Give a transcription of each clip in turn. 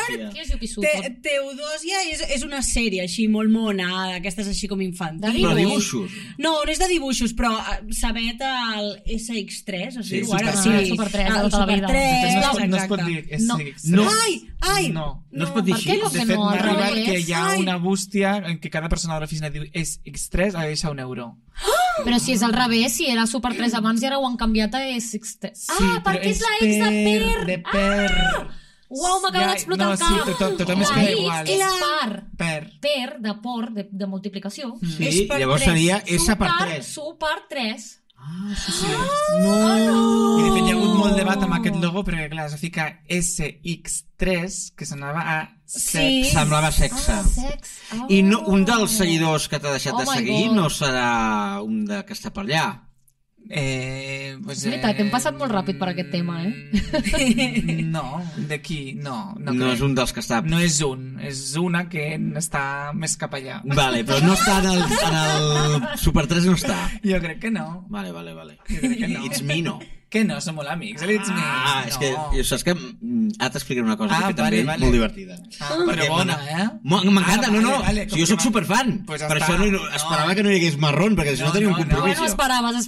Qui és Yuki Tsurugi? Teodosia és una sèrie així molt mona, d'aquestes així com infantils. Però dibuixos? No és de dibuixos, però sabet el SX3, es diu ara? Super 3, de tota la vida. No es pot dir SX3. Ai! No es pot dir així. De fet, m'ha arribat que hi ha una bústia en què cada persona de l'oficina diu SX3 ha de deixar €1. Però si és al revés, si era Super 3 abans i ara ho han canviat a SX3. Perquè és la X de Per. Uau, m'acaba d'explotar el cap. Sí, tothom es queda igual. És Per. Per, de por, de multiplicació. Sí, llavors seria S per 3. Super 3. Sí. No! I de fet hi ha hagut molt debat amb aquest logo perquè clar, es fica SX3 que sonava a sex. Semblava sexe. Sex. I un dels seguidors que t'ha deixat de seguir no serà un que està per allà. És veritat, hem passat molt ràpid per aquest tema, No, d'aquí, no. No és un dels que està... No és un, és una que està més cap allà. Vale, però no està en el Super 3, no està. Jo crec que no. Vale. Jo crec que no. It's me, no. Que no, som molt amics, l'It's me. És que, saps que ara t'explicaré una cosa que també és molt divertida. Però bona, M'encanta, no. Si jo sóc superfan. Per això esperava que no hi hagués marrón, perquè si no tenia un compromís. No esperaves.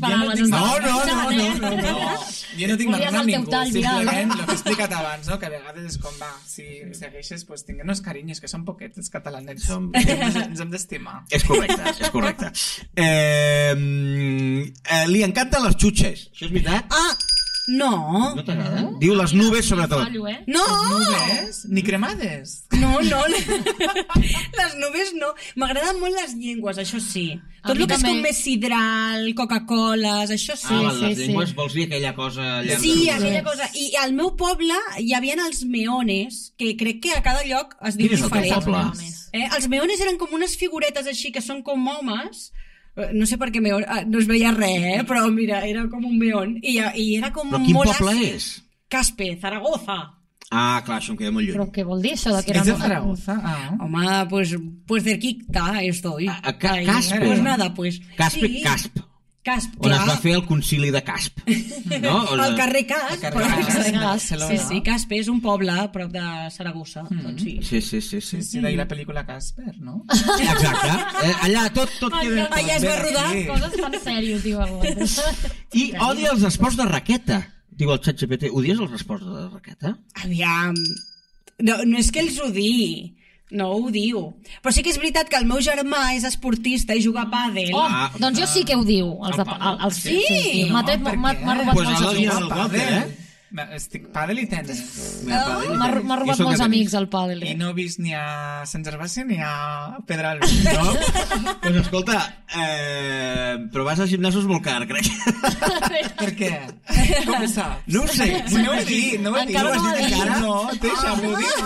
No. Jo no tinc marrón amb ningú. Simplement, el que he explicat abans, que a vegades és com va, si segueixes, tinguem-nos carinys, que són poquets els catalanets. Ens hem d'estimar. És correcte. Li encanten les xutxes. Això és veritat? No. No t'agrada? Diu les nubes, sobretot. No! Nubes? Ni cremades? No. Les nubes no. M'agraden molt les llengües, això sí. Tot el que és com més sidral, Coca-Coles, això sí. Les llengües vols dir aquella cosa llarga? Sí, aquella cosa. I al meu poble hi havia els meones, que crec que a cada lloc es diu diferent. Quin és el teu poble? Els meones eren com unes figuretes així que són com homes. No sé per què meon, no es veia res, però mira, era com un meón. I era com però quin molt poble àcid. és? Caspe, Zaragoza. Clar, això em queda molt lluny. Però què vol dir això de que era... És de Zaragoza? Home, pues cerquita estoy. Caspe. Pues nada, pues. Caspe, sí. Casp. Casp, on es va fer el concili de Casp. No? Al carrer Casp. Sí, Casp és un poble a prop de Saragossa. Sí. Sí, d'ahir la pel·lícula Casper, no? Exacte. Allà tot queda... Allà es va rodar. Coses tan sèries, diu el... I odia els esports de raqueta. Diu el ChatGPT, odies els esports de raqueta? Aviam... No és que els odiï. No ho diu. Però sí que és veritat que el meu germà és esportista i juga a pàdel. Doncs jo sí que ho diu. Sí? M'ha robat molts amics. Estic pàdel i tenis. M'ha robat molts amics el pàdel. I no he vist ni a Sant Gervasi ni a Pedralbes. No? Doncs escolta, però vas a gimnasos molt car, crec. Per què? Com ho saps? No ho sé. No ho he dit. No ho has dit encara? No, deixa'm-ho dir.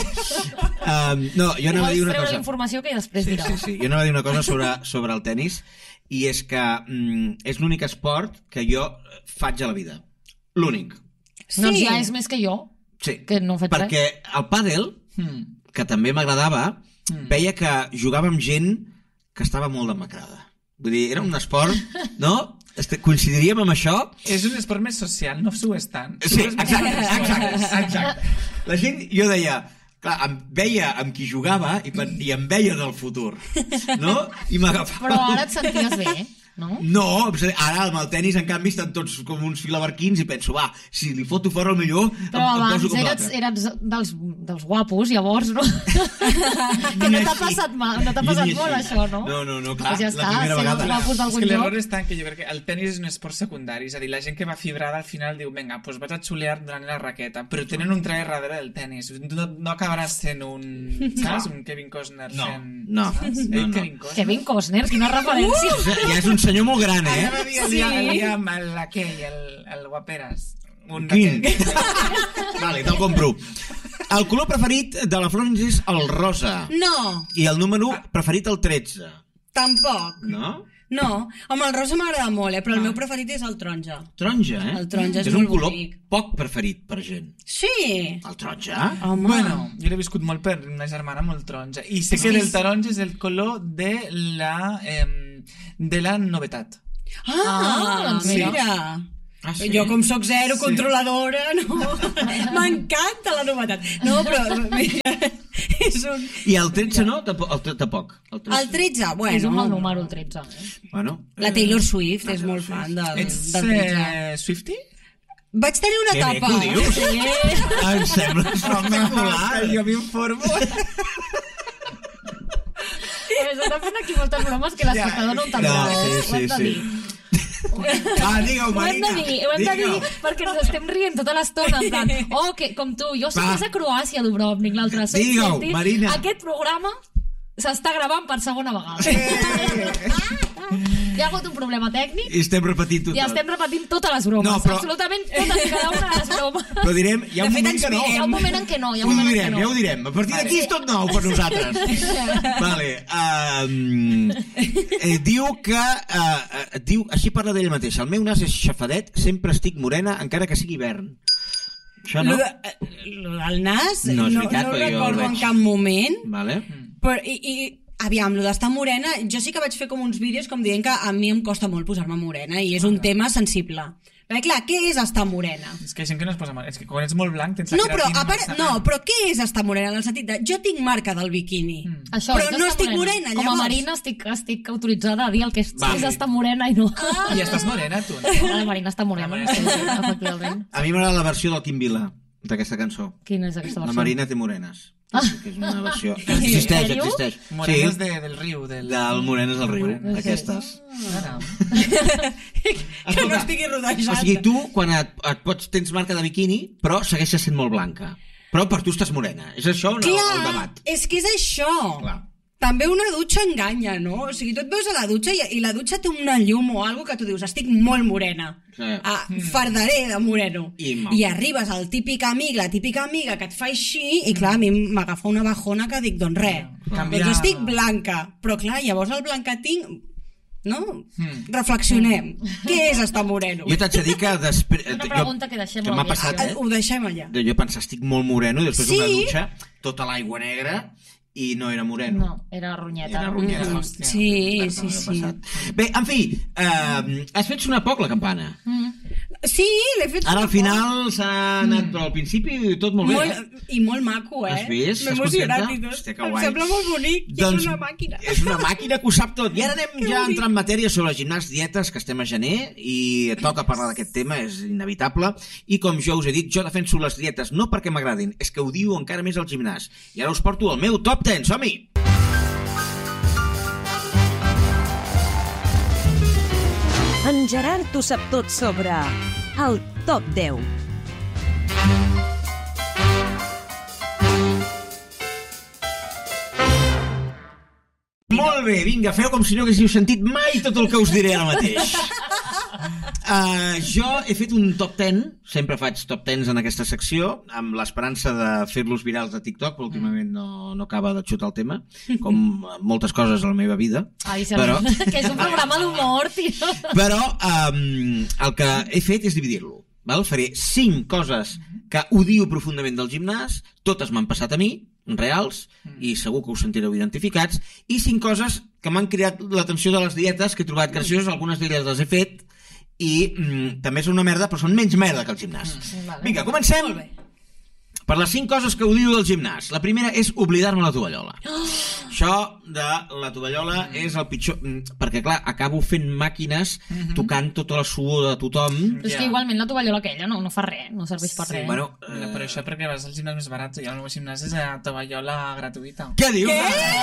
No, jo anava a dir una cosa. Vols treure la informació que després dirà. Sí. Jo anava a dir una cosa sobre el tenis, i és que és l'únic esport que jo faig a la vida. L'únic. Doncs ja és més que jo, que no faig res. Perquè el pàdel, que també m'agradava, veia que jugava amb gent que estava molt demacrada. Vull dir, era un esport, no? Coincidiríem amb això? És un esport més social, no s'ho és tant. Sí, exacte. La gent, jo deia, clar, em veia amb qui jugava i em veia del futur, no? I m'agafava... Però ara et senties bé, no? No, ara amb el tenis en canvi estan tots com uns filabarquins i penso, va, si li foto fora el millor però abans eres dels guapos, llavors, no? Que no t'ha passat mal, no t'ha passat molt això, no? No, clar, ja està, la primera vegada. És que l'error està que jo crec que el tenis és un esport secundari, és a dir, la gent que va fibrada al final diu, vinga, doncs vaig a xulear durant la raqueta, però tenen un trai darrere del tenis, no acabaràs sent un, saps? Un Kevin Costner fent... No. Kevin Costner, quina referència. Ja és un senyor molt gran, eh? Aviam, el Guaperas. Quin? Vale, te'l compro. El color preferit de la Florence és el rosa. No. I el número preferit el 13. Tampoc. No? No. Home, el rosa m'agrada molt, però el meu preferit és el taronja. Taronja, eh? El taronja és un molt color bonic. poc preferit per gent. Sí. El taronja? Home. Bueno, jo l'he viscut molt per una germana molt taronja. I sé que el taronja és el color de la novetat. Doncs mira. Sí? Jo com soc zero controladora, no? M'encanta la novetat. No, però mira, I el 13 no? Tampoc. El 13, bueno... És un mal número, el 13. Bueno. La Taylor Swift és molt fan del 13. Ets Swiftie? Vaig tenir una etapa. Que bé que ho dius. Em sembla espectacular. Jo m'informo. S'estan fent aquí moltes bromes que l'espectador no entendrà. Sí. Digue-ho, Marina. Ho hem de dir, perquè ens estem rient tota l'estona, en plan, que com tu, jo sé que és a Croàcia, Dubrovnik, l'altre. Digue-ho, Marina. Aquest programa s'està gravant per segona vegada. Hi ha hagut un problema tècnic i estem repetint tot. I estem repetint totes les bromes, absolutament totes i cada una de les bromes. Però direm, hi ha un moment que no. Hi ha un moment en què no. Ja ho direm. A partir d'aquí és tot nou per nosaltres. Vale. Diu que... Així parla d'ella mateixa. El meu nas és xafadet, sempre estic morena, encara que sigui hivern. Això no? El nas no ho recordo en cap moment. Vale. Però, aviam, lo d'estar morena, jo sí que vaig fer com uns vídeos com dient que a mi em costa molt posar-me morena i és un tema sensible. Perquè clar, què és estar morena? És que hi ha gent que no es posa morena. És que quan ets molt blanc tens la però què és estar morena? En el sentit de, jo tinc marca del biquini, però no estic morena. Com a Marina estic autoritzada a dir el que és estar morena i no. I estàs morena, tu, no? La Marina està morena, efectivament. A mi m'agrada la versió del Quim Vila, d'aquesta cançó. Quina és aquesta versió? La Marina té morenes. Que és una versió... Existeix. Morenes del riu. Del Morenes del riu, aquestes. Que no estigui rodejat. O sigui, tu, quan tens marca de biquini, però segueixes sent molt blanca. Però per tu estàs morena. És això el debat? És que és això. Clar. També una dutxa enganya, no? O sigui, tu et veus a la dutxa i la dutxa té una llum o alguna que tu dius, estic molt morena. Fardaré de moreno. I arribes al típic amic, la típica amiga que et fa així i clar, a mi m'agafa una bajona que dic, doncs res, jo estic blanca. Però clar, llavors el blanc que tinc... No? Reflexionem. Què és estar moreno? Jo t'haig de dir que després... Una pregunta que deixem m'ha passat, ho deixem allà. Jo pensava, estic molt moreno, i després d'una dutxa, tota l'aigua negra, i no era moreno. No, era ronyeta. Hòstia. Sí. Bé, en fi, has fet sonar poc la campana. Sí, l'he fet sonar Ara al final s'ha anat, però al principi tot molt bé. I molt maco, Has vist? M'he emocionat i tot. Hòstia, que em guai. sembla molt bonic. Doncs, és una màquina. És una màquina que ho sap tot. I ara anem ja a entrar en matèria sobre gimnàs, dietes, que estem a gener, i toca parlar d'aquest tema, és inevitable. I com jo us he dit, jo defenso les dietes no perquè m'agradin, és que odio encara més el gimnàs. I ara us porto el meu top 10. Som-hi! En Gerard ho sap tot sobre el Top 10. Molt bé, vinga, feu com si no haguéssiu sentit mai tot el que us diré ara mateix. Jo he fet un top 10, sempre faig top 10s en aquesta secció, amb l'esperança de fer-los virals de TikTok, però últimament no acaba de xutar el tema, com moltes coses a la meva vida. Però... que és un programa d'humor, tio. Però el que he fet és dividir-lo. Faré 5 coses que odio profundament del gimnàs, totes m'han passat a mi, reals, i segur que us sentireu identificats, i 5 coses que m'han cridat l'atenció de les dietes, que he trobat gracioses, algunes d'elles les he fet, i també són una merda, però són menys merda que el gimnàs. Vinga, comencem per les 5 coses que odio del gimnàs. La primera és oblidar-me la tovallola. Això de la tovallola és el pitjor, perquè clar, acabo fent màquines tocant tota la suor de tothom. Però és que igualment la tovallola aquella no fa res, no serveix per res. Bueno, però això perquè vas al gimnàs més barat i el meu gimnàs és a tovallola gratuïta. Què dius?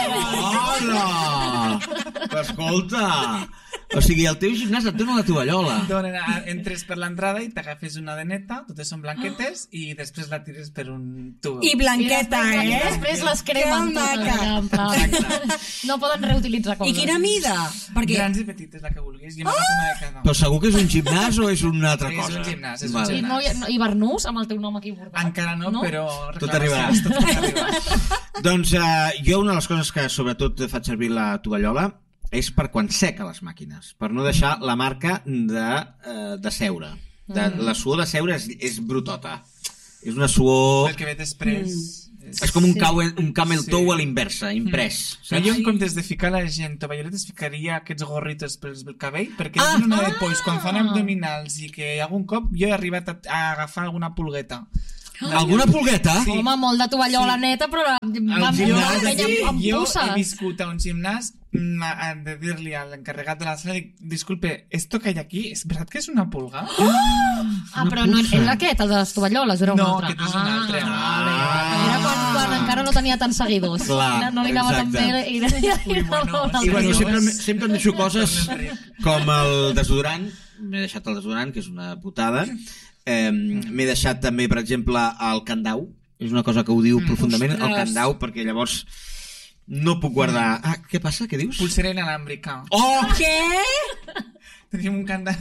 Hola! Escolta! O sigui, el teu gimnàs et dona la tovallola. Entres per l'entrada i t'agafes una de neta, totes són blanquetes, i després la tires per un tub. I blanqueta, I després les cremen totes. No poden reutilitzar coses. I quina mida? Grans i petites, la que vulguis. Jo m'agafo una de cada. Però segur que és un gimnàs o és una altra cosa? És un gimnàs, és un gimnàs. I Bernús, amb el teu nom aquí bordat? Encara no, però... Tot arribarà. Doncs jo una de les coses que sobretot faig servir la tovallola és per quan seca les màquines, per no deixar la marca de seure. La suor de seure és brutota. És una suor... El que ve després... És com un camel toe a l'inversa, imprès. Jo en comptes de ficar la gent tovalloletes ficaria aquests gorritos pel cabell, perquè és una de polls, quan fan abdominals i que algun cop jo he arribat a agafar alguna pulgueta. Alguna pulgueta? Sí. Home, molt de tovallola neta, però Jo he viscut a un gimnàs de dir-li a l'encarregat de la sala, disculpe, esto que hay aquí, ¿es verdad que es una pulga? Però no era aquest, el de les tovalloles, era un altre. No, aquest és un altre. Era quan encara no tenia tants seguidors. No li anava tan bé i sempre em deixo coses com el desodorant. M'he deixat el desodorant, que és una putada. M'he deixat també, per exemple, el candau. És una cosa que odio profundament, el candau, perquè llavors no puc guardar... què passa? Què dius? Pulsera inalàmbrica. Oh! Què? Tenim un candau.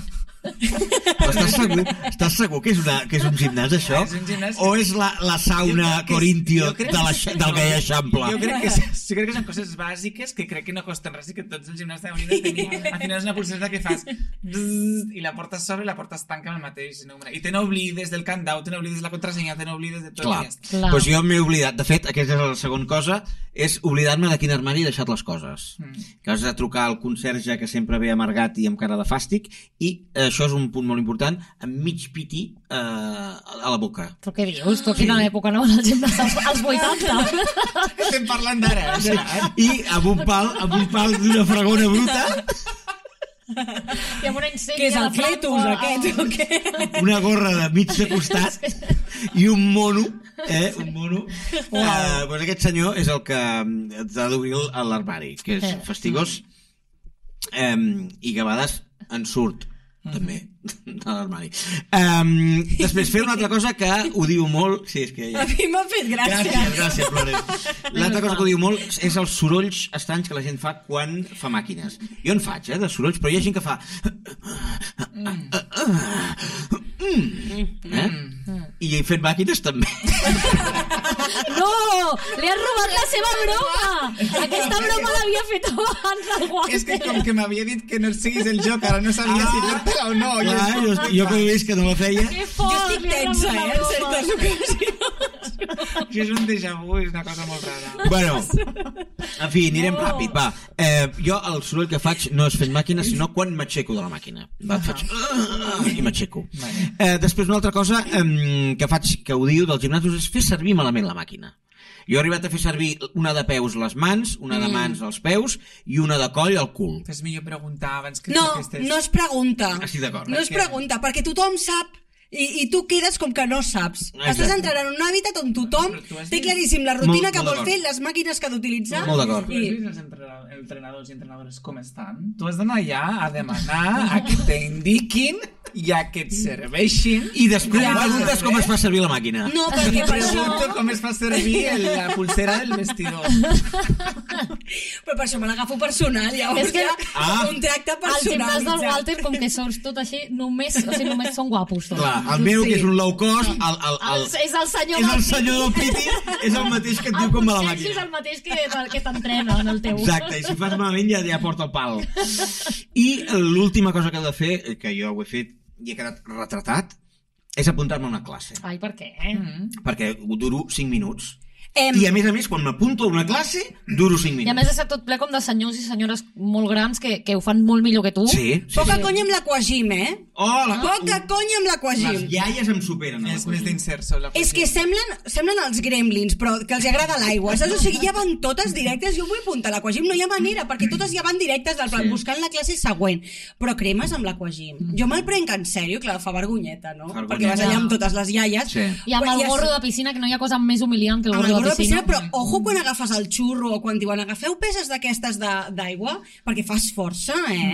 Estàs segur que és un gimnàs, això? O és la sauna corintio del gai eixample? Jo crec que són coses bàsiques que crec que no costen res i que tots els gimnasos haurien de tenir. Al final és una pulsera que fas i la portes sobre i la portes tanca amb el mateix número. I te n'oblides del candau, te n'oblides de la contrasenya, te n'oblides de tot. Clar, doncs jo m'he oblidat. De fet, aquesta és la segona cosa, és oblidar-me de quin armari he deixat les coses. Que has de trucar al conserge que sempre ve amargat i amb cara de fàstic, i això és un punt molt important, amb mig piti a la boca. Però què dius? Tu a quina època, no? Als 80? Estem parlant d'ara. I amb un pal d'una fragona bruta. I amb una insígnia. Què és el fletus, aquest, o què? Una gorra de mig de costat i un mono. Un mono. Pues aquest senyor és el que t'ha d'obrir l'armari, que és fastigós i que a vegades en surt també de l'armari. Després fer una altra cosa que odio molt. Sí, és que a mi m'ha fet gràcia. Gràcies, Flores. L'altra cosa que odio molt és els sorolls estranys que la gent fa quan fa màquines. Jo en faig, de sorolls, però hi ha gent que fa i he fet màquines també. No! Li has robat la seva broma! Aquesta broma l'havia fet abans del guante. És que com que m'havia dit que no seguís el joc, ara no sabia si fer-te-la o no. Jo que he vist que no la feia. Que fort! Jo estic tensa, en certes ocasions. Això és un déjà vu, és una cosa molt rara. Bueno, en fi, anirem ràpid, va. Jo el soroll que faig no és fent màquina, sinó quan m'aixeco de la màquina. Faig i m'aixeco. Després una altra cosa que faig, que odio dels gimnasos, és fer servir malament la màquina. Jo he arribat a fer servir una de peus les mans, una de mans als peus i una de coll al cul. És millor preguntar abans que... No es pregunta. Estic d'acord. No es pregunta, perquè tothom sap i tu quedes com que no saps. Estàs entrant en un hàbitat on tothom té claríssim la rutina que vol fer, les màquines que ha d'utilitzar. Molt d'acord. Tu has vist els entrenadors i entrenadores com estan? Tu has d'anar allà a demanar a que t'indiquin i a que et serveixin. I després preguntes com es fa servir la màquina. No, perquè per això... Pregunto com es fa servir la pulsera del vestidor. Però per això me l'agafo personal, llavors ja un tracte personal. Al gimnàs del Walter, com que sors tot així, només són guapos. Clar, el meu, que és un low cost, és el senyor del piti, és el mateix que et diu com va la màquina. És el mateix que t'entrena en el teu. Exacte, i si fas malament ja porta el pal. I l'última cosa que he de fer, que jo ho he fet i he quedat retratat, és apuntar-me a una classe. Ai, per què? Perquè duro 5 minuts. I a més, quan m'apunto a una classe, duro 5 minuts. I a més de ser tot ple com de senyors i senyores molt grans que ho fan molt millor que tu. Sí. Poca conya amb l'aquagym, Poca conya amb l'aquagym. Les iaies em superen. És més d'inserts sobre l'aquagym. És que semblen els gremlins, però que els agrada l'aigua. Saps? O sigui, ja van totes directes. Jo vull apuntar a l'aquagym, no hi ha manera, perquè totes ja van directes del plan, buscant la classe següent. Però cremes amb l'aquagym. Jo me'l prenc en sèrio, clar, fa vergonyeta, no? Perquè vas allà amb totes les iaies. I amb el gorro de piscina, que no hi ha cosa més humiliant que el gorro de piscina. Però ojo quan agafes el xurro o quan diuen agafeu peces d'aquestes d'aigua, perquè fas força,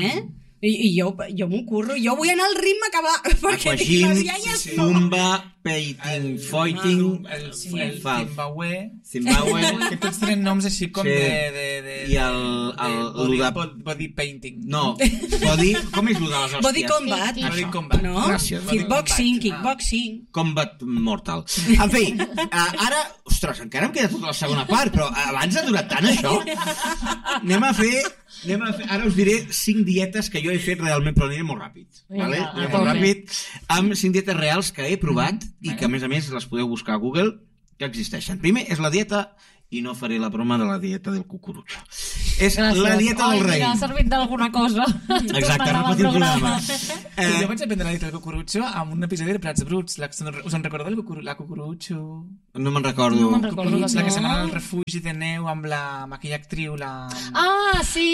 I jo m'ho curro, jo vull anar al ritme que va, perquè les iaies... Zumba, peiting, foiting, el Zimbabue, que tots tenen noms així com de... I el... Body painting. No, body... Com és el de les hòsties? Body combat. Body combat. No? Gràcies. Kickboxing. Combat mortal. En fi, ara... Ostres, encara em queda tota la segona part, però abans ha durat tant això. Anem a fer... Ara us diré 5 dietes que jo he fet realment, però aniré molt ràpid. Molt ràpid, amb 5 dietes reals que he provat i que a més les podeu buscar a Google, que existeixen. Primer és la dieta, i no faré la broma de la dieta del cucurutxo. És la dieta del raïm. Mira, ha servit d'alguna cosa. Exacte, repetir el programa. Jo vaig aprendre la dieta del cucurutxo amb un episodi de Plats Bruts. Us en recordeu la cucurutxo? No me'n recordo. La que se'n anava al refugi de neu amb aquella actriu, Ah, sí!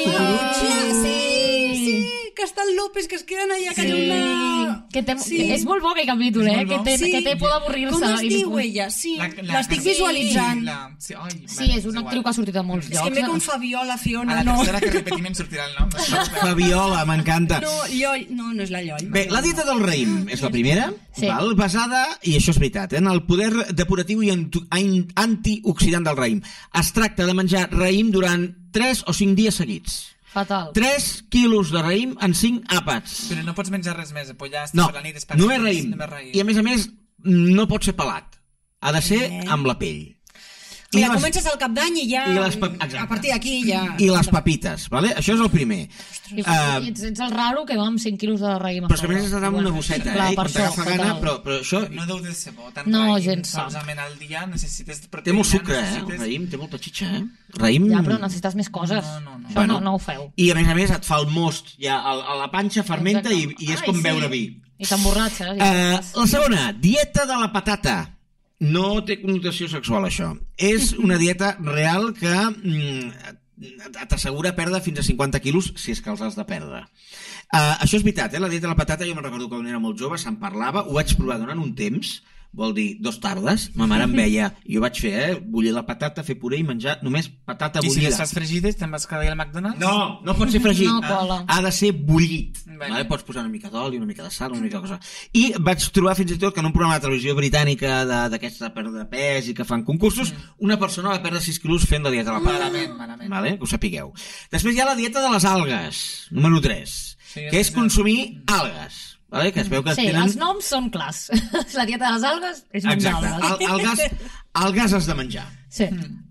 Sí, que està el López, que es queden allà que una... És molt bo aquell capítol, que té por d'avorrir-se. Com es diu ella? Sí, l'estic visualitzant. Sí, és una actriu que ha sortit a molts llocs. És que m'he com Fabiola, Fiona, no. A la tercera que repetim em sortirà el nom. Fabiola, m'encanta. No és la Lloll. Bé, la dieta del raïm és la primera, basada, i això és veritat, en el poder depuratiu i antioxidant del raïm. Es tracta de menjar raïm durant 3 o 5 dies seguits. Fatal. 3 quilos de raïm en 5 àpats. Però no pots menjar res més, pollastre, no, per la nit... No és raïm. I a més, no pot ser pelat. Ha de ser amb la pell. Mira, comences al cap d'any i ja... A partir d'aquí ja... I les papites, vale? Això és el primer. Ets el raro que va amb 5 quilos de raïm. Però és que a més has d'anar amb una bosseta, quan t'agafa gana, però això... No deu de ser bo, tant raïm solament al dia necessites proteïna... Té molt sucre, el raïm, té molta xitxa, Raïm... Ja, però necessites més coses. Això no ho feu. I a més et fa el most, ja a la panxa fermenta i és com beure vi. I t'emborratxa. La segona, dieta de la patata. No té connotació sexual, això. És una dieta real que t'assegura perdre fins a 50 quilos si és que els has de perdre. Això és veritat, la dieta de la patata, jo me'n recordo que quan era molt jove, se'n parlava, ho vaig provar durant un temps, vol dir 2 tardes, ma mare em veia, jo vaig fer, bullir la patata, fer puré i menjar només patata bullida. I si les fas fregides, te'n vas quedar al McDonald's? No pot ser fregit. No, ha de ser bullit. Vale? Pots posar una mica d'oli, una mica de sal, una mica de cosa. I vaig trobar fins i tot que en un programa de televisió britànica d'aquesta de perdre pes i que fan concursos, una persona va perdre 6 quilos fent la dieta de la patata. Malament. Vale? Que ho sapigueu. Després hi ha la dieta de les algues, número 3, que és consumir algues. Vale? Que es veu que tenen... els noms són clars. La dieta de les algues és algues. Algues has de menjar. Sí.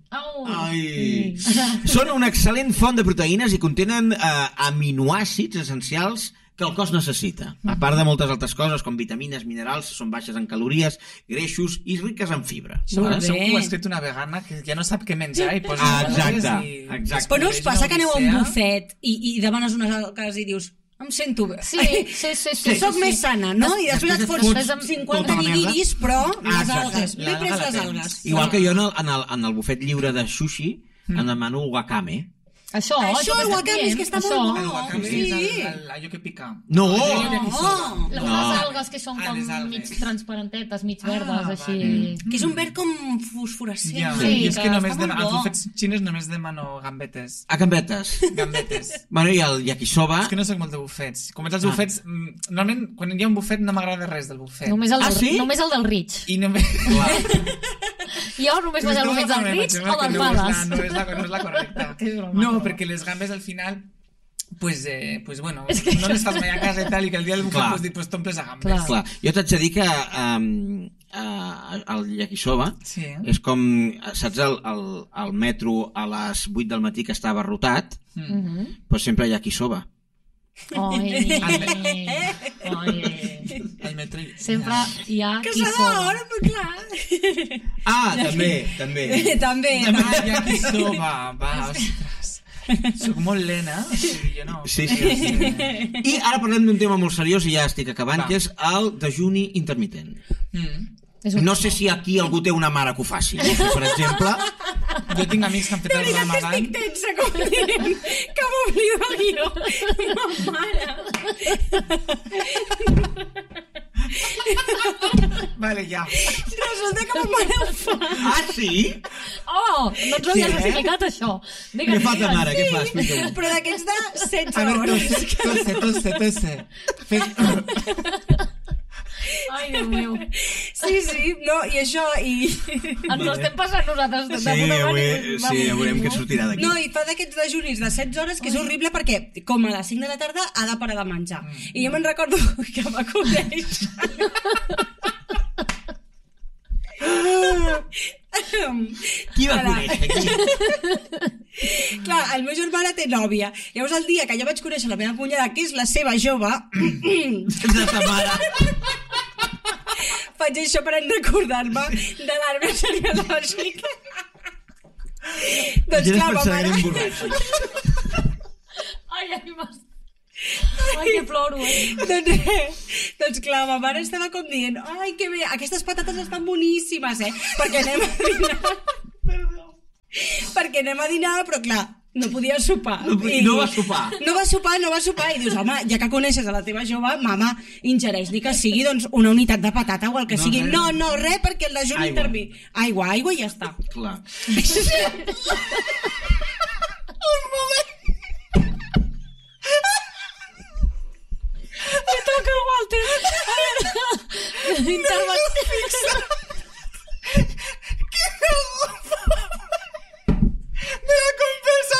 Són una excel·lent font de proteïnes i contenen aminoàcids essencials que el cos necessita. A part de moltes altres coses, com vitamines, minerals, són baixes en calories, greixos i riques en fibra. Segur que ho ha escrit una vegana que ja no sap què menjar i posa... Exacte. Però no us passa que aneu a un bufet i demanes unes algues i dius... Em sento bé. Sí. Soc més sana, no? I després et fots 50 nigiris, però les algues. M'he pres les algues. Igual que jo en el bufet lliure de sushi em demano wakame. Això, el wakame és que està molt bo. El wakame és allò que pica. No! Les algues que són com mig transparentetes, mig verdes, així... Que és un verd com fosforescent. Sí, és que només als bufets xines només demano gambetes. Gambetes? Gambetes. Bueno, i el yakisoba... És que no soc molt de bufets. Com ets els bufets... Normalment, quan hi ha un bufet no m'agrada res del bufet. Només el del Rich. I només... Jo només vaig al bufet del Rich o del Palace. No és la correcta. No, perquè les gambes al final pues bueno, no les fas mai a casa i tal, i que el dia del bufet pues t'omples a gambes. Clar. Jo t'haig de dir que el yakisoba és com, saps, el metro a les 8 del matí que està abarrotat, pues sempre yakisoba. Sempre hi ha qui soba. També yakisoba, va, ostres. Soc molt lena, jo no. Sí. I ara parlem d'un tema molt seriós i ja estic acabant, que és el dejuni intermitent. No sé si aquí algú té una mare que ho faci. Per exemple... Jo tinc amics que han fet el Ramadan. Estic tensa com dient que m'oblido el guió. Ma mare. Vale, ja. Resulta que ma mare ho fa. Ah, sí? No ens ho havies explicat, això. Què fa ta mare? Què fa? Explica-ho. Però d'aquests de 16 hores. Tosse. Ai, Déu meu. Sí, no, i això... Ens ho estem passant nosaltres. Sí, ja veurem què sortirà d'aquí. No, i fa d'aquests dejunis de 16 hores, que és horrible perquè, com a les 5 de la tarda, ha de parar de menjar. I jo me'n recordo que va conèixer... Qui va conèixer aquí? Clar, el meu germà té nòvia. Llavors el dia que jo vaig conèixer la meva cunyada, que és la seva jove, de ta mare, faig això per recordar-me de l'arbre genealògic Doncs clar, ma mare... Ai, que ploro, Doncs clar, ma mare estava com dient ai, que bé, aquestes patates estan boníssimes, perquè anem a dinar. Perdó. Perquè anem a dinar, però clar, no podia sopar. No va sopar. No va sopar, i dius, home, ja que coneixes a la teva jove, mama, ingereix, ni que sigui doncs, una unitat de patata o el que sigui. No, res, perquè el dejuni interví. Aigua, i ja està. Clar. Un moment. Me toca el Walter. Intervenció. Que no... Me la compensa.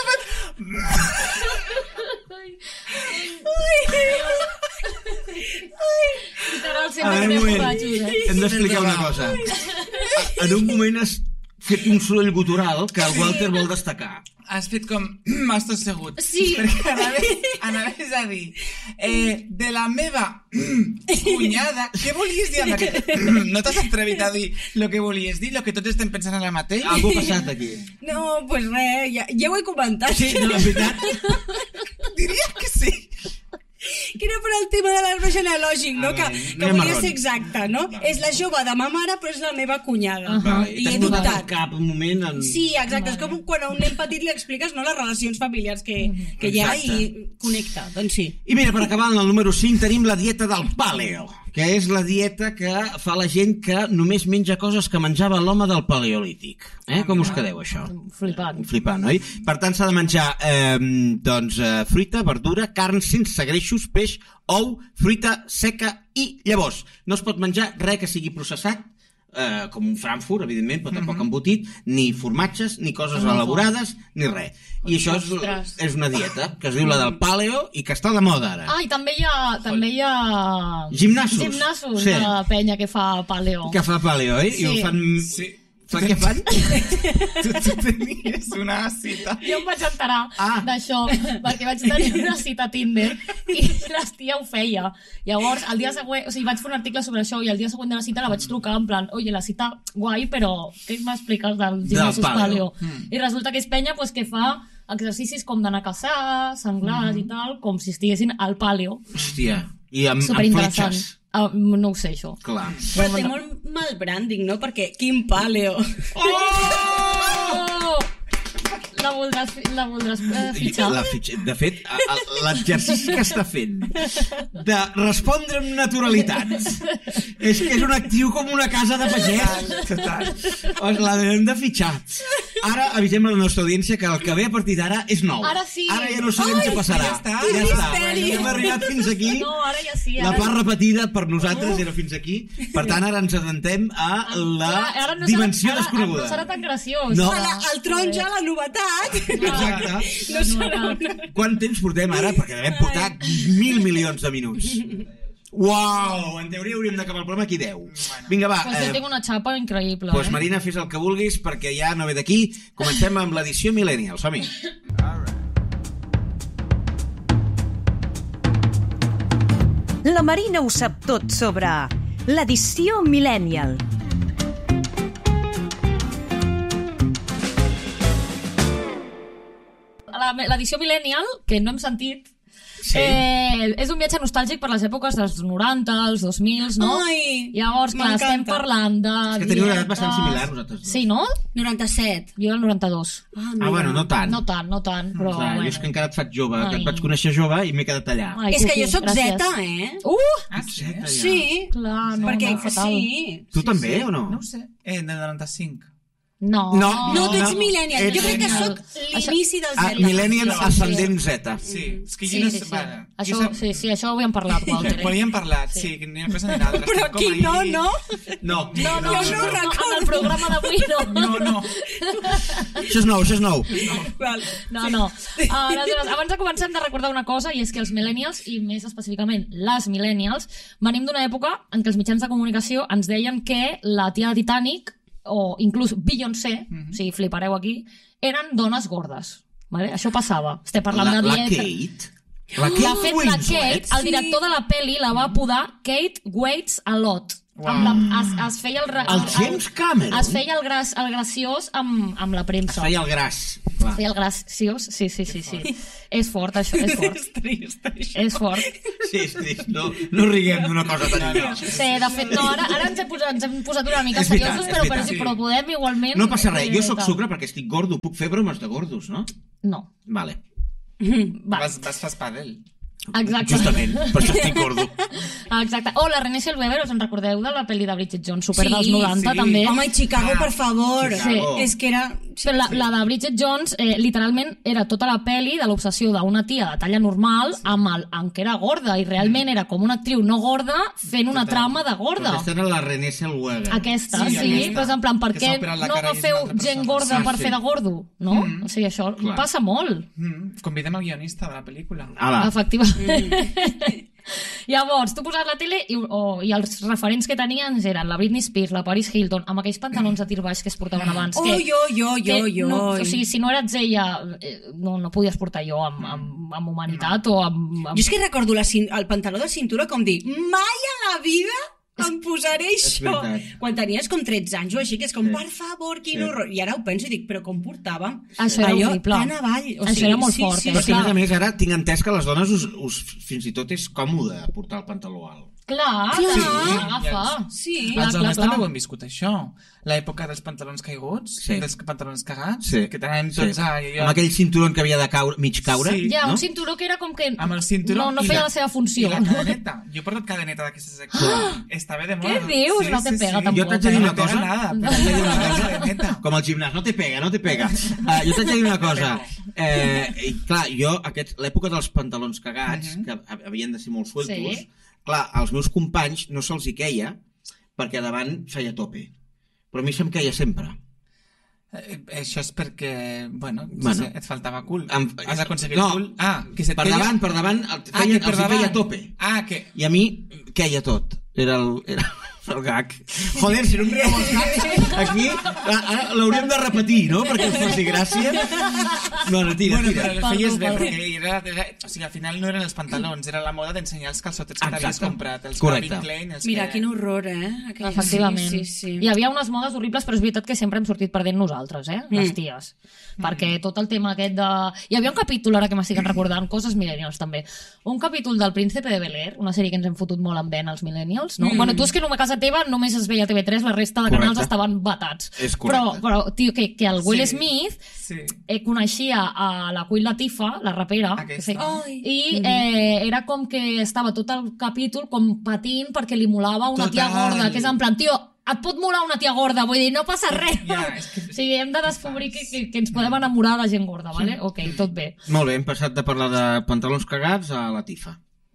Literal, sempre que borratxos, Hem d'explicar una cosa. En un moment has fet un soroll gutural que el Walter vol destacar. Has fet com... M'has tossegut. Sí. Perquè anaves a dir... de la meva cunyada... Què volies dir amb aquest... No t'has atrevit a dir el que volies dir, el que tots estem pensant ara mateix? Algú ha passat aquí. No, pues res, ja ho he comentat. Sí, no, és veritat. Diria que sí. Que era per al tema de l'arbre genealògic, no? Que volia ser exacte, no? És la jove de ma mare, però és la meva cunyada. I he dubtat. Cap moment en... Sí, exacte. És com quan a un nen petit li expliques les relacions familiars que hi ha i connecta. Doncs sí. I mira, per acabar, en el número 5 tenim la dieta del paleo, que és la dieta que fa la gent que només menja coses que menjava l'home del paleolític. Com us quedeu, això? Flipant, oi? Per tant, s'ha de menjar fruita, verdura, carn sense greixos, peix, ou, fruita seca i llavors. No es pot menjar res que sigui processat, com un Frankfurt, evidentment, però tampoc embotit, ni formatges, ni coses elaborades, ni res. I això és una dieta que es diu la del paleo i que està de moda ara. Ah, i també hi ha... Gimnasos de penya que fa paleo. Que fa paleo, oi? Sí. I ho fan... Sí. Què fan? Tu tenies una cita. Jo em vaig enterar d'això, perquè vaig tenir una cita a Tinder i la tia ho feia. Llavors, el dia següent, o sigui, vaig fer un article sobre això i el dia següent de la cita la vaig trucar en plan, oye, la cita guai, però què m'expliques dels gimnasos paleo? I resulta que és penya pues, que fa exercicis com d'anar a caçar, senglars i tal, com si estiguessin al paleo. Hòstia, i amb fletxes. No ho sé, això. Clar. Però té molt mal branding, no? Perquè quin paleo. La voldràs fitxar. De fet, l'exercici que està fent de respondre amb naturalitat és que és un actiu com una casa de pagès. Total. L'hem de fitxar. Ara avisem a la nostra audiència que el que ve a partir d'ara és nou. Ara sí. Ara ja no sabem què passarà. Ja està. Hem arribat fins aquí. No, ara ja sí. La part repetida per nosaltres era fins aquí. Per tant, ara ens adentem a la dimensió desconeguda. No serà tan graciós. No. El taronja, la novetat. Exacte. No serà una... Quant temps portem ara? Perquè devem portar 1.000 milions de minuts. Uau! En teoria hauríem d'acabar el programa aquí 10. Vinga, va. Pues jo tinc una xapa increïble. Pues Marina, fes el que vulguis perquè ja no ve d'aquí. Comencem amb l'edició Millennial. Som-hi. La Marina ho sap tot sobre l'edició Millennial. L'edició Millennial, que no hem sentit, Sí. És un viatge nostàlgic per les èpoques dels 90, els 2000, no? Ai, llavors, clar, estem parlant de... És que teniu una edat bastant similar, nosaltres. Sí, no? 97. Jo el 92. Bueno, no tant. No tant, però... Clar, bueno. jo és que encara et faig jove, que et vaig conèixer jove i m'he quedat allà. Ai, És que jo soc gràcies. Zeta, Sí? Zeta, ja. Sí. Clar, no, Perquè no, fatal. sí. Tu també, o no? No ho sé. Del 95. No. No, tu ets millennial. Ets Jo crec que millennial. soc l'inici del Z. Millennial ascendent Z. Sí, és que Sí, jo no sí, sé... sí. Vale. Això, sí, això ho havíem parlat, Walter. Ho havíem parlat, sí, que n'hi ha cosa ni l'altra. Però aquí no, no? No. No, Jo no ho recordo. en el programa d'avui no. No. Això és nou, això és nou. Val. No. Aleshores, abans de començar hem de recordar una cosa, i és que els millennials, i més específicament les millennials, venim d'una època en què els mitjans de comunicació ens deien que la tia de Titanic, o inclús Beyoncé, o sigui, flipareu aquí, eren dones gordes. Vale? Això passava. Estem parlant de dieta. La De fet, la Winslet. Kate, el director de la peli, la va apodar Kate Waits a Lot. Es feia El James Cameron. Es feia el graciós amb la premsa. Es feia el gras. Feia el graciós, sí. És fort, això, és fort. És trist, això. És fort. Sí, és trist. No riguem d'una cosa tan allò. Sí, de fet, no, ara ens hem posat una mica seriosos, però podem igualment... No passa res, jo sóc sucre perquè estic gordo, puc fer bromes de gordos, no? No. Vale. Vas fer espàdel. Exacte. Justament, per això estic gordo. Exacte. La Renée Zellweger, us en recordeu de la pel·li de Bridget Jones, super dels 90, també? Home, i Chicago, per favor. Chicago. És que era... Però la de Bridget Jones, literalment, era tota la pel·li de l'obsessió d'una tia de talla normal amb que era gorda, i realment era com una actriu no gorda fent una trama de gorda. Aquesta era la Renée Zellweger. Aquesta, sí. Pues en plan, per què no agafeu gent gorda per fer de gordo? No? O sigui, això passa molt. Convidem el guionista de la pel·lícula. Efectivament. Llavors, tu poses la tele i els referents que tenien eren la Britney Spears, la Paris Hilton, amb aquells pantalons de tir baix que es portaven abans. O sigui, si no eres ella, no podies portar jo amb humanitat o amb... Jo és que recordo el pantaló de cintura com dir, mai a la vida em posaré això. Quan tenies com 13 anys o així, que és com, per favor, quin horror. I ara ho penso i dic, però com portàvem això era horrible. Tan avall. Això era molt fort. Però que, a més, ara tinc entès que a les dones fins i tot és còmode portar el pantaló alt. Clar, agafa. Sí. Els homes també ho hem viscut, això. L'època dels pantalons caiguts, dels pantalons cagats, que tenim tots... Amb aquell cinturó que havia de mig caure. Ja, un cinturó que era com que amb el cinturó no feia la seva funció. I la cadeneta. Jo he portat cadeneta d'aquestes aquí. Estava de moda. Què dius? No te pega tampoc. Jo t'haig de dir una cosa. Com al gimnàs, no te pega. Jo t'haig de dir una cosa. Clar, jo, l'època dels pantalons cagats, que havien de ser molt sueltos, clar, als meus companys no se'ls hi queia perquè davant feia tope. Però a mi se'm queia sempre. Això és perquè, bueno, et faltava cul. Has aconseguit cul? Per davant els feia tope. I a mi queia tot. Era el gag. Joder, si no em rieu els gags, aquí l'hauríem de repetir, no? Perquè ens faci gràcia. Bueno, tira. Però el feies bé, perquè o sigui, al final no eren els pantalons, era la moda d'ensenyar els calçotets que t'havies comprat. Els Calvin Klein. Mira, quin horror, Efectivament. Hi havia unes modes horribles, però és veritat que sempre hem sortit perdent nosaltres, les ties. Perquè tot el tema aquest de... Hi havia un capítol, ara que m'estic recordant, coses millennials també, un capítol del Príncipe de Bel-Air, una sèrie que ens hem fotut molt en vent els millennials, no? Bueno, tu és que a casa teva només es veia TV3, la resta de canals estaven batats. Però tio, que el Will Smith coneixia a la Queen Latifah, la rapera, i era com que estava tot el capítol com patint perquè li molava una tia gorda, que és en plan, tio, et pot molar una tia gorda, vull dir, no passa res. O sigui, hem de descobrir que ens podem enamorar de gent gorda, vale? Ok, tot bé. Molt bé, hem passat de parlar de pantalons cagats a Latifah.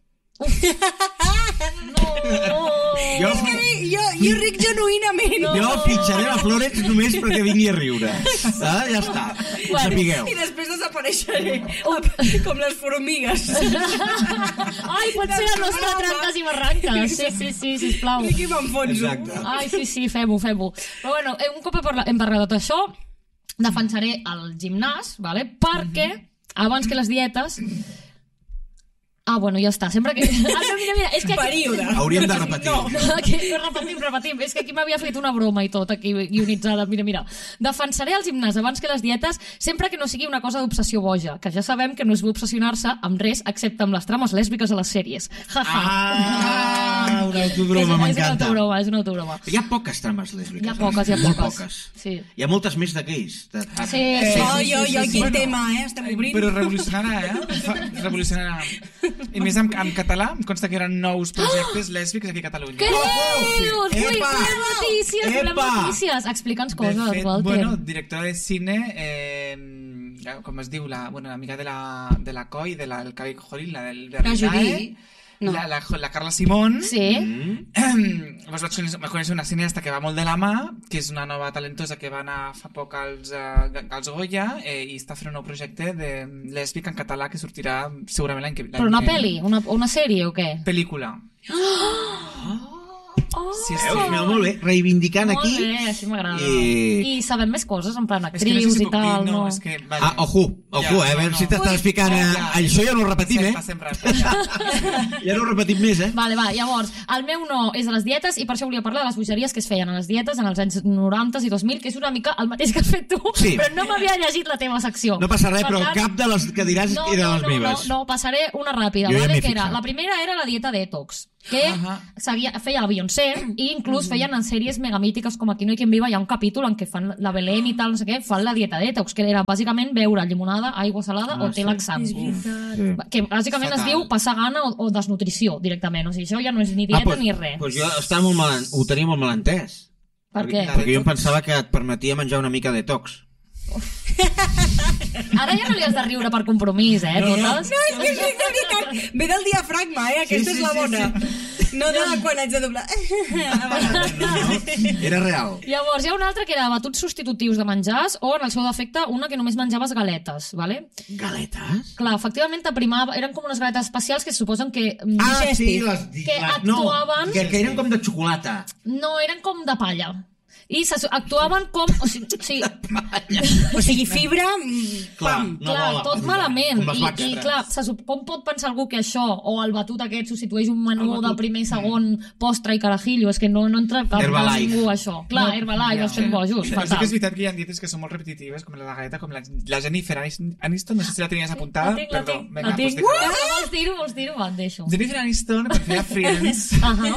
Jo ric genuïnament. Jo fitxaré la Florence només perquè vingui a riure. Ja està, sapigueu. I després desapareixeré com les formigues. Ai, pot ser la nostra Tranques i Barranques. Sí, sisplau. Aquí m'enfonso. Ai, sí, fem-ho. Però bueno, un cop hem parlat de tot això, defensaré el gimnàs, perquè abans que les dietes... bueno, ja està. Sempre que... Mira, és que aquí... Període. Hauríem de repetir. No, repetim. És que aquí m'havia fet una broma i tot, aquí guionitzada. Mira. Defensaré el gimnàs abans que les dietes sempre que no sigui una cosa d'obsessió boja, que ja sabem que no és bo obsessionar-se amb res excepte amb les trames lèsbiques a les sèries. Una autobroma, m'encanta. És una autobroma. Hi ha poques trames lèsbiques. Hi ha poques. Molt poques. Sí. Hi ha moltes més de gais. Sí. Quin tema, estem obrint. Però revolucionarà, Revolucionarà. I més en català, em consta que eren 9 projectes lèsbics aquí a Catalunya. Què dius? Volem notícies. Explica'ns coses, Walter. Bueno, directora de cine, com es diu, l'amiga de la Coi, del Cabell Joril, la del Berlinae, la Carla Simón. Sí. Vaig conèixer una cineasta que va molt de la mà, que és una nova talentosa que va anar fa poc als Goya i està fent un nou projecte de lèsbic en català que sortirà segurament l'any que ve. Però una pel·li? Una sèrie o què? Pel·lícula. Molt bé, reivindicant aquí. Molt bé, així m'agrada. I sabem més coses, en plan actrius i tal. Ojo, a veure si t'estàs ficant... Això ja no ho repetim, Ja no ho repetim més, Vale, va, llavors, el meu no és de les dietes i per això volia parlar de les bogeries que es feien a les dietes en els anys 90 i 2000, que és una mica el mateix que has fet tu, però no m'havia llegit la teva secció. No passa res, però cap de les que diràs eren les meves. No, passaré una ràpida, que era, la primera era la dieta detox, que feia la Beyoncé i inclús feien en sèries megamítiques com Aquí no hi quien viva, hi ha un capítol en què fan la Belén i tal, no sé què, fan la dieta detox, que era bàsicament beure llimonada, aigua salada o té laxant. Que bàsicament es diu passar gana o desnutrició directament, o sigui, això ja no és ni dieta ni res. Doncs jo ho tenia molt mal entès. Per què? Perquè jo em pensava que et permetia menjar una mica detox. Ara ja no li has de riure per compromís, totes? No, és que és veritat. Ve del diafragma, aquesta és la bona. No de quan haig de doblar. Era real. Llavors, hi ha una altra que era batuts substitutius de menjars o, en el seu defecte, una que només menjaves galetes, vale? Galetes? Clar, efectivament t'aprimava, eren com unes galetes especials que se suposen que... sí, que actuaven... Que eren com de xocolata. No, eren com de palla. I actuaven com... O sigui, fibra... Pam! Clar, tot malament. I clar, com pot pensar algú que això o el batut aquest substitueix un menú del primer, segon, postre i carajillo? És que no entra cap de ningú, això. Clar, Herbalife, estem bojos. Sí que és veritat que hi ha dietes que són molt repetitives, com la galeta, com la Jennifer Aniston, no sé si la tenies apuntada. Perdó, la tinc. Vols dir-ho? Et deixo. Jennifer Aniston, quan feia Friends,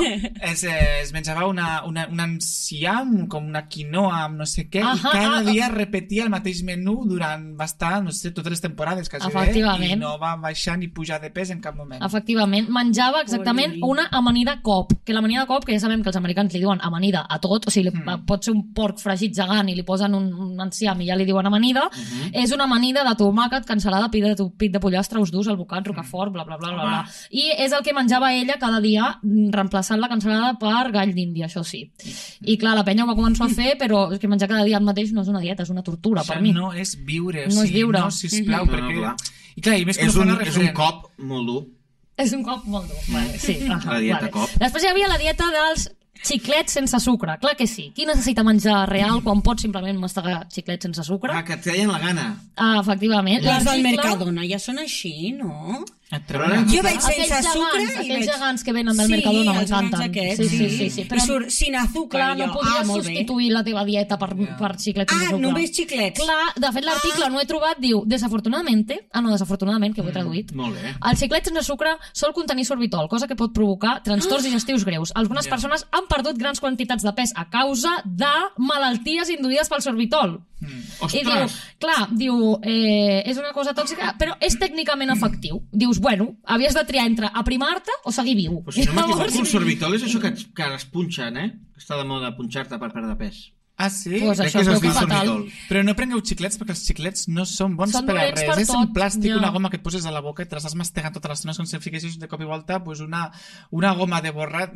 es menjava un enciam, com una quinoa amb no sé què, i cada dia repetia el mateix menú durant bastant, no sé, totes les temporades quasi bé, i no va baixar ni pujar de pes en cap moment. Efectivament, menjava exactament una amanida cop, que l'amanida cop, que ja sabem que els americans li diuen amanida a tot, o sigui, pot ser un porc fregit gegant i li posen un enciam i ja li diuen amanida, és una amanida de tomàquet, cansalada, pit de pollastre, ous durs, albocat, rocafort, bla, bla, bla, bla. I és el que menjava ella cada dia, reemplaçant la cansalada per gall d'Índia, això sí. I clar, la penya ho va començar a fer, però és que menjar cada dia el mateix no és una dieta, és una tortura per mi. No és viure, no és viure. No, sisplau, perquè... I clar, i més que és un cop molt dur. És un cop molt dur, vale, sí. La dieta cop. Després hi havia la dieta dels xiclets sense sucre, clar que sí. Qui necessita menjar real quan pot simplement mastegar xiclets sense sucre? Que et feien la gana. Efectivament. Les del Mercadona ja són així, no? Jo veig sense sucre i aquells gegants que venen del Mercadona m'encanten. Sí. Però surt sin azúcar. Clar, no podries substituir la teva dieta per xiclets sense sucre. Només xiclets. Clar, de fet l'article no he trobat, diu, desafortunadament, que ho he traduït, el xiclet sense sucre sol contenir sorbitol, cosa que pot provocar trastorns digestius greus. Algunes persones han perdut grans quantitats de pes a causa de malalties induïdes pel sorbitol. I diu, és una cosa tòxica, però és tècnicament efectiu. Dius, bueno, havies de triar entre aprimar-te o seguir viu. Però si no m'equivoco, el sorbitol és això que es punxen, que està de moda punxar-te per perdre pes. Ah, sí? Pues això és fatal. Però no prengueu xiclets perquè els xiclets no són bons per a res. És un plàstic, una goma que et poses a la boca i te l'estàs mastegant tota l'estona com si fiquessis de cop i volta una goma de borrat.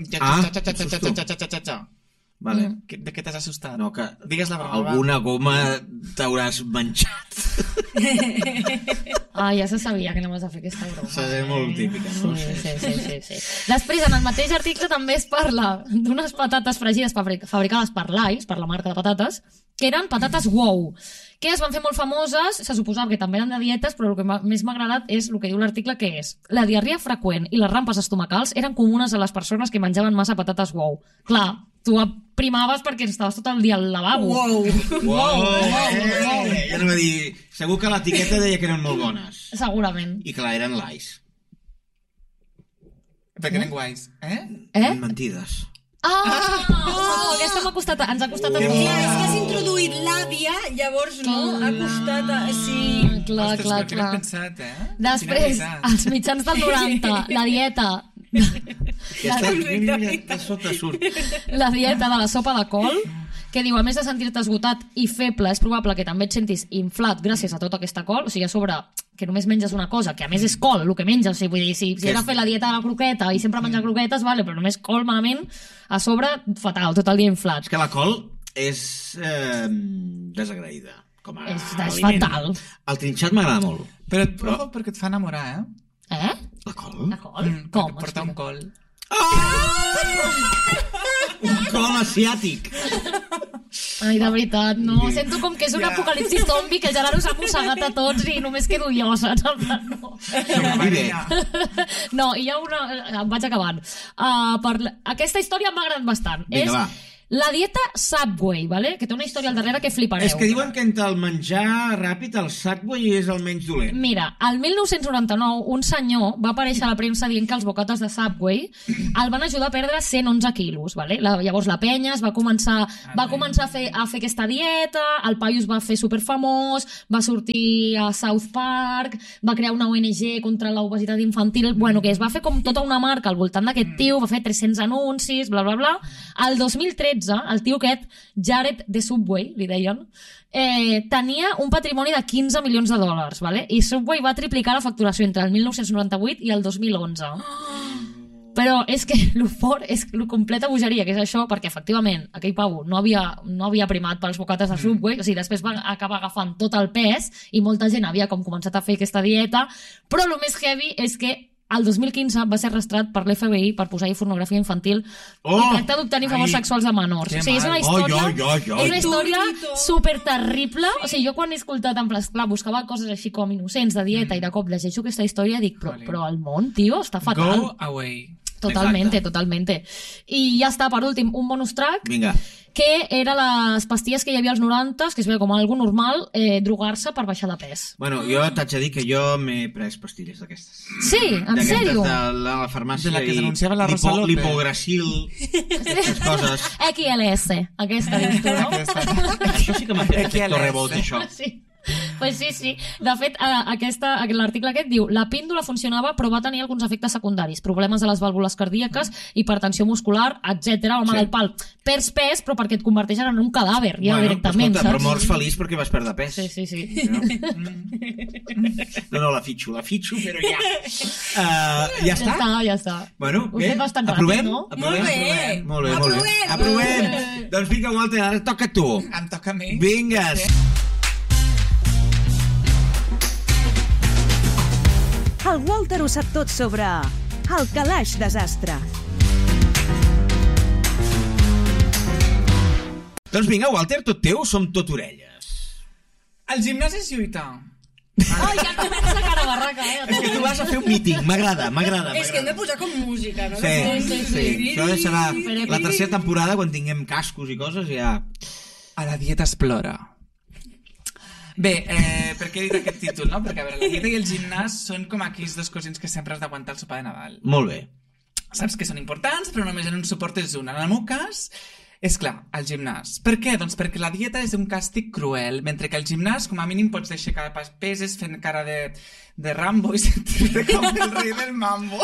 Vale. De què t'has assustat? No, que digues la broma. Alguna goma t'hauràs menjat. Ja se sabia que anaves a fer aquesta broma. Serà molt típica, no? Sí. Després, en el mateix article també es parla d'unes patates fregides fabricades per Lays, per la marca de patates, que eren patates wow, que es van fer molt famoses, se suposava que també eren de dietes, però el que més m'ha agradat és el que diu l'article, que és la diarrea freqüent i les rampes estomacals eren comunes a les persones que menjaven massa patates wow. Clar, tu aprimaves perquè estaves tot el dia al lavabo. Wow. Jo no va dir... Segur que l'etiqueta deia que eren molt bones. Segurament. I clar, eren Lays. Perquè eren guais. Mentides. Aquesta ens ha costat a mi. Clar, és que has introduït l'àvia, llavors no, ha costat a... Sí. Clar. Ostres, però què pensat, Després, als mitjans del 90, la dieta... La dieta de la sopa de col, que diu, a més de sentir-te esgotat i feble, és probable que també et sentis inflat gràcies a tota aquesta col, o sigui, a sobre que només menges una cosa, que a més és col el que menges, o sigui, vull dir, si he de fer la dieta de la croqueta i sempre menjar croquetes, vale, però només col malament, a sobre, fatal, tot el dia inflat. És que la col és desagraïda. És fatal. El trinxat m'agrada molt. Però perquè et fa enamorar, La col? La col? Com? Porta un col. Un col asiàtic. Ai, de veritat, no. Sento com que és un apocalipsis zombi que el Gerardo s'ha mossegat a tots i només quedo jo, saps? No. No, i hi ha una... Em vaig acabant. Aquesta història m'ha agradat bastant. Vinga, va. La dieta Subway, ¿vale? Que té una història al darrere que flipareu. És que diuen que entre el menjar ràpid el Subway és el menys dolent. Mira, al 1999 un senyor va aparèixer a la premsa dient que els bocates de Subway el van ajudar a perdre 111 quilos, ¿vale? Llavors la penya va començar a fer aquesta dieta, el paio es va fer superfamós, va sortir a South Park, va crear una ONG contra l'obesitat infantil, bueno, que es va fer com tota una marca al voltant d'aquest tio, va fer 300 anuncis, bla, bla, bla. El 2013 el tio aquest, Jared de Subway, li deien, tenia un patrimoni de 15 milions de dòlars, ¿vale? I Subway va triplicar la facturació entre el 1998 i el 2011. Però és que el fort és la completa bogeria, que és això, perquè efectivament aquell pavo no havia primat pels bocates de Subway, o sigui, després va acabar agafant tot el pes i molta gent havia com començat a fer aquesta dieta, però el més heavy és que el 2015 va ser arrestat per l'FBI per posar-hi pornografia infantil i tractar d'obtenir favors sexuals de menors. O sigui, és una història super terrible. O sigui, jo quan he escoltat, en plan, clar, buscava coses així com innocents de dieta i de cop llegeixo aquesta història i dic, però el món, tio, està fatal. Go away. Totalmente. I ja està, per últim, un bonus track. Vinga. Que era les pastilles que hi havia als 90, que es veia com algo normal, drogar-se per baixar de pes. Bueno, jo t'haig de dir que jo m'he pres pastilles d'aquestes. Sí? En sèrio? De la farmàcia. De la que denunciava la Rosa López. L'hipograsil, aquestes coses. XLS, aquesta dius tu, no? Això sí que m'ha fet efecte rebot, això. Sí. Pues sí. De fet, l'article aquest diu la píndola funcionava però va tenir alguns efectes secundaris, problemes de les vàlvules cardíaques, hipertensió muscular, etc. Home del pal, perds pes però perquè et converteixen en un cadàver ja directament, escolta, però mors feliç perquè vas perdre pes. Sí. No, la fitxo però ja. Ja està? Ja està. Bueno, bé, aprovem? No? Molt bé. Aprovem. Doncs vinga, Walter, ara toca a tu. Em toca a mi. Vingues. El Walter ho sap tot sobre el calaix desastre. Doncs vinga, Walter, tot teu, som tot orelles. El gimnàs és lluitar. Ai, ja comença cara barraca, És que tu vas a fer un míting, m'agrada. És que hem de posar com música, no? Sí. Això serà la tercera temporada, quan tinguem cascos i coses, ja... A la dieta explora. Bé, per què he dit aquest títol, no? Perquè, a veure, la dieta i el gimnàs són com aquells dos cosins que sempre has d'aguantar el sopar de Nadal. Molt bé. Saps que són importants, però només en un suportes un. En el meu cas, és clar, el gimnàs. Per què? Doncs perquè la dieta és un càstig cruel, mentre que el gimnàs, com a mínim, pots deixar cada peses fent cara de Rambo i sentir-te com el rei del mambo.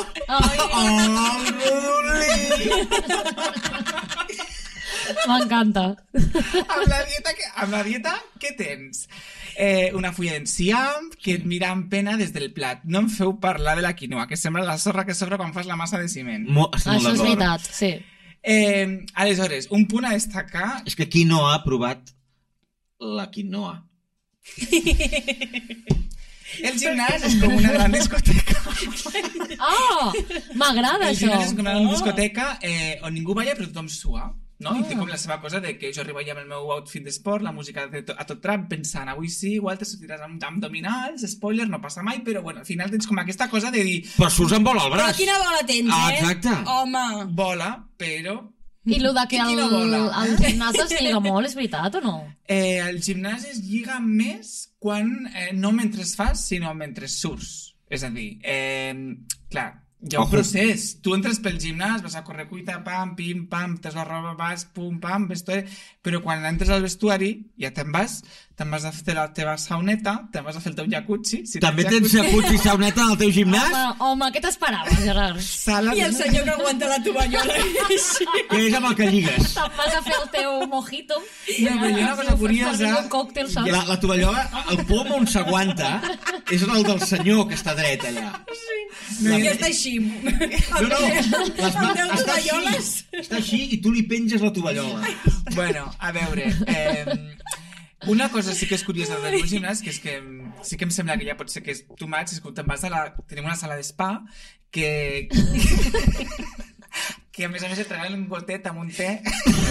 M'encanta. Amb la dieta, què tens? Una fulla d'enciam que et mira amb pena des del plat. No em feu parlar de la quinoa, que sembla la sorra que sobra quan fas la massa de ciment. Això és veritat, sí. Aleshores, un punt a destacar... És que qui no ha provat la quinoa? El gimnàs és com una gran discoteca. M'agrada això. El gimnàs és com una gran discoteca on ningú balla però tothom sua. No? I té com la seva cosa de que jo arribo allà amb el meu outfit d'esport, la música a tot trap, pensant, avui sí, igual te sortiràs amb abdominals, spoiler, no passa mai, però bueno, al final tens com aquesta cosa de dir... Però surts amb bola al braç. Però quina bola tens, Exacte. Home. Bola, però... I el que el gimnàs es lliga molt, és veritat o no? El gimnàs es lliga més quan, no mentre fas, sinó mentre surts. És a dir, clar, hi ha un procés. Tu entres pel gimnàs, vas a correr cuita, pam, pim, pam, tens la roba, vas, pum, pam, vestuari, però quan entres al vestuari ja te'n vas a fer la teva sauneta, te'n vas a fer el teu jacuzzi. També tens jacuzzi i sauneta al teu gimnàs? Home, què t'esperaves, Gerard? I el senyor que aguanta la tovallola. Que és amb el que lligues. Te'n vas a fer el teu mojito. No, però hi ha una cosa curiosa. La tovallola, el pom on s'aguanta és el del senyor que està dret allà. I està així. No, està així i tu li penges la tovallola. Bueno, a veure... Una cosa sí que és curiosa del meu gimnàs, que és que sí que em sembla que ja pot ser que és too much, és que te'n vas tenim una sala d'espa que que a més et regalen un gotet amb un te.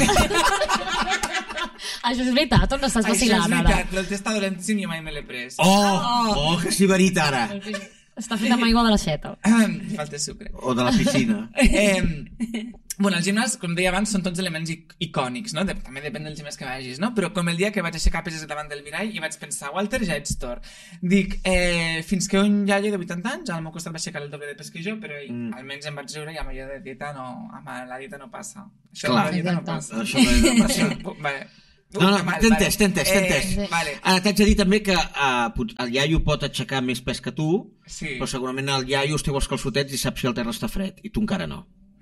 Això és veritat, on estàs vacilant, ara? Això és veritat, però el te està dolentíssim i jo mai me l'he pres. Que sí, verit, ara. Està fet amb aigua de l'aixeta. Falta sucre. O de la piscina. Bueno, el gimnàs, com deia abans, són tots elements icònics, no? També depèn del gimnàs que vagis, no? Però com el dia que vaig aixecar peses davant del mirall i vaig pensar, Walter, ja ets tort. Dic, fins que un iaio de 80 anys al meu costat va aixecar el doble de pes que jo, però almenys em vaig riure i amb allò de dieta no... Amb la dieta no passa. Això de la dieta no passa. Això no passa. Vale. No, t'he entès. Vale. T'haig de dir també que el iaio pot aixecar més pes que tu, sí. Però segurament el iaio es treu els calçotets i sap si el terra està fred, i tu encara no.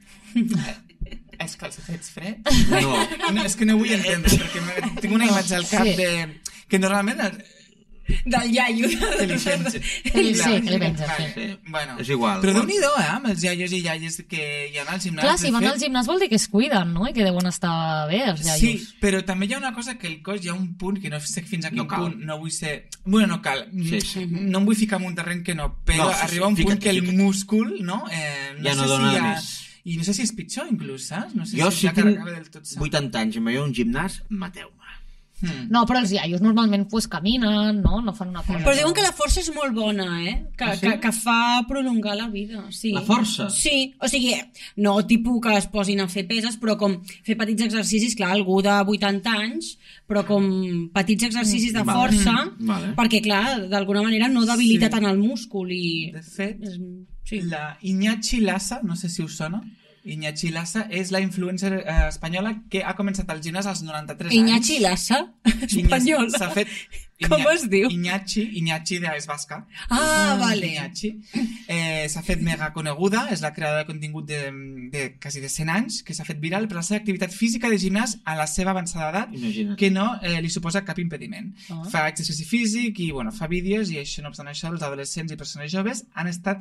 Els calçotets freds? No, és que no vull entendre, perquè tinc una imatge al cap de... que normalment... Del iaio. Que li penja. Bueno, és igual. Però Déu-n'hi-do, amb els iaios i iaies que hi ha al gimnàs. Clar, si van al gimnàs vol dir que es cuiden, no? I que deuen estar bé, els iaios. Sí, però també hi ha una cosa que el cos hi ha un punt, que no sé fins a quin punt, no vull ser... Bueno, no cal. No em vull ficar en un terreny que no, però arriba un punt que el múscul, no? Ja no dona més. I no sé si és pitjor, inclús, saps? No sé jo si tinc 80 anys i em veieu un gimnàs, mateu-me. No, però els iaios normalment pues, caminen, no fan una cosa. Però diuen que la força és molt bona, que fa prolongar la vida. Sí. La força? Sí, o sigui, no tipus que es posin a fer peses, però com fer petits exercicis, clar, algú de 80 anys, però com petits exercicis de força, perquè, clar, d'alguna manera no debilita tant el múscul. De fet, la Iñachi Lassa, no sé si us sona, Iñachi Lassa és la influencer espanyola que ha començat al gimnàs als 93 anys. Iñachi Lassa? Espanyol. S'ha fet... Com es diu? Iñachi és basca. Vale. Iñachi. S'ha fet mega coneguda, és la creadora de contingut de quasi de 100 anys, que s'ha fet viral per la seva activitat física de gimnàs a la seva avançada edat, que no li suposa cap impediment. Fa exercici físic i fa vídeos, i això, no obstant això, els adolescents i persones joves han estat...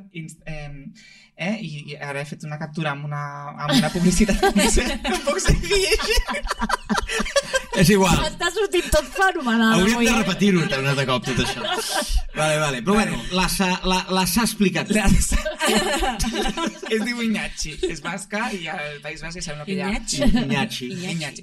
I ara he fet una captura amb una publicitat no sé, no puc seguir és igual, està sortint tot fenomenal. Hauríem de repetir-ho un altre cop tot això. Vale. Però bueno, l'ha explicat. Es diu Iñachi, és basca i al País Basc sabem el que hi ha. Iñachi.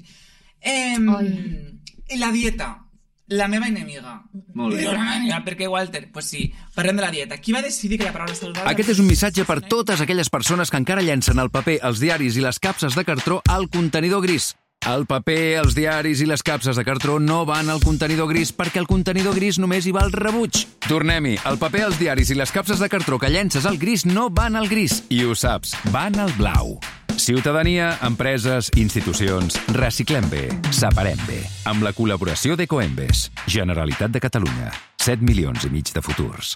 La dieta, la meva enemiga. Molt bé. Perquè, Walter, pues sí, parlem de la dieta. Qui va decidir que la paraula saludable... Aquest és un missatge per totes aquelles persones que encara llencen el paper, els diaris i les capses de cartró al contenidor gris. El paper, els diaris i les capses de cartró no van al contenidor gris perquè el contenidor gris només hi va al rebuig. Tornem-hi. El paper, els diaris i les capses de cartró que llences al gris no van al gris. I ho saps, van al blau. Ciutadania, empreses, institucions, reciclem bé, separem bé. Amb la col·laboració d'Ecoembes. Generalitat de Catalunya. 7,5 milions de futurs.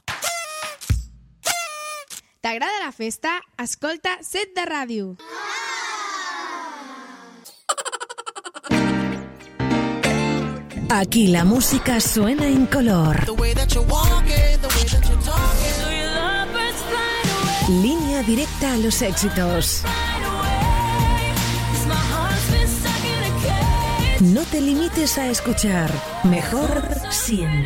T'agrada la festa? Escolta Set de Ràdio. Aquí la música suena en color. Línea directa a los éxitos. No te limites a escuchar. Mejor siente.